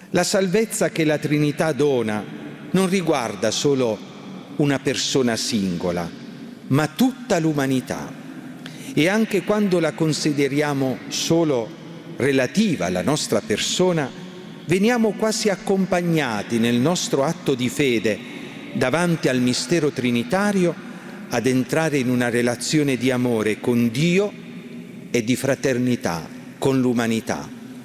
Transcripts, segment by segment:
La salvezza che la Trinità dona non riguarda solo una persona singola, ma tutta l'umanità. E anche quando la consideriamo solo relativa alla nostra persona, veniamo quasi accompagnati nel nostro atto di fede davanti al mistero trinitario ad entrare in una relazione di amore con Dio e di fraternità con l'umanità.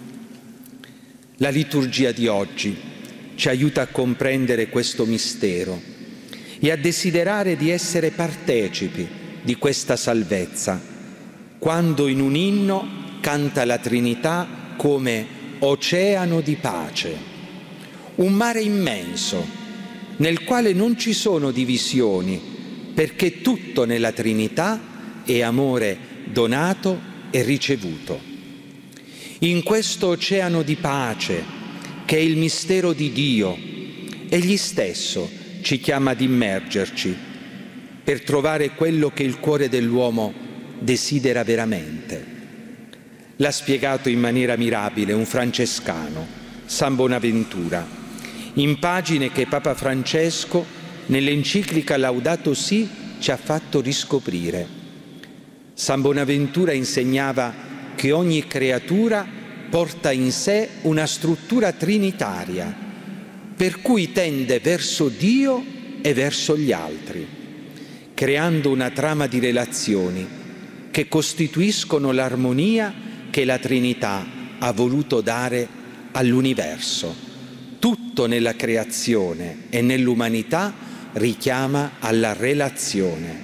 La liturgia di oggi ci aiuta a comprendere questo mistero e a desiderare di essere partecipi di questa salvezza, quando in un inno canta la Trinità come oceano di pace, un mare immenso nel quale non ci sono divisioni, perché tutto nella Trinità è amore donato e ricevuto. In questo oceano di pace, che è il mistero di Dio, Egli stesso ci chiama ad immergerci per trovare quello che il cuore dell'uomo desidera veramente. L'ha spiegato in maniera mirabile un francescano, San Bonaventura, in pagine che Papa Francesco nell'enciclica Laudato Si ci ha fatto riscoprire. San Bonaventura insegnava che ogni creatura porta in sé una struttura trinitaria, per cui tende verso Dio e verso gli altri, creando una trama di relazioni che costituiscono l'armonia che la Trinità ha voluto dare all'universo. Tutto nella creazione e nell'umanità richiama alla relazione.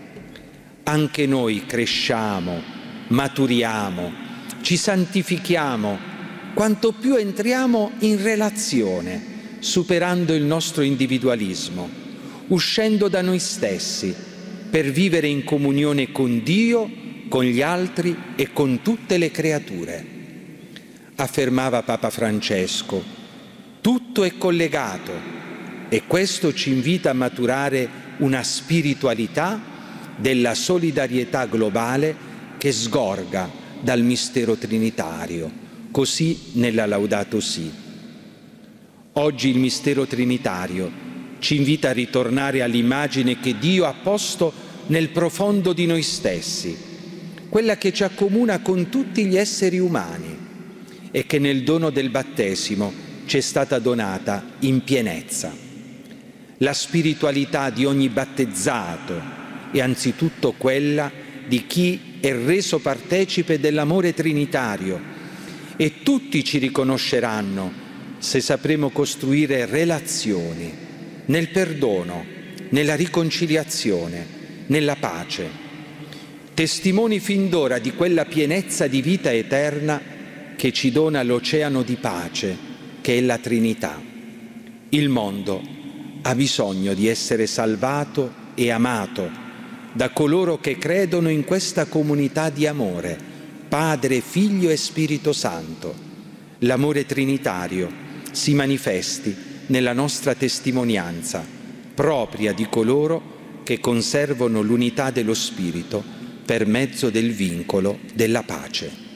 Anche noi cresciamo, maturiamo, ci santifichiamo, quanto più entriamo in relazione, superando il nostro individualismo, uscendo da noi stessi, per vivere in comunione con Dio, con gli altri e con tutte le creature. Affermava Papa Francesco, tutto è collegato e questo ci invita a maturare una spiritualità della solidarietà globale che sgorga dal mistero trinitario, così nella Laudato Si. Oggi il mistero trinitario ci invita a ritornare all'immagine che Dio ha posto nel profondo di noi stessi, quella che ci accomuna con tutti gli esseri umani e che nel dono del battesimo ci è stata donata in pienezza. La spiritualità di ogni battezzato è anzitutto quella di chi è reso partecipe dell'amore trinitario, e tutti ci riconosceranno se sapremo costruire relazioni nel perdono, nella riconciliazione, nella pace. Testimoni fin d'ora di quella pienezza di vita eterna che ci dona l'oceano di pace, che è la Trinità. Il mondo ha bisogno di essere salvato e amato da coloro che credono in questa comunità di amore, Padre, Figlio e Spirito Santo. L'amore trinitario si manifesti nella nostra testimonianza, propria di coloro che conservano l'unità dello Spirito per mezzo del vincolo della pace.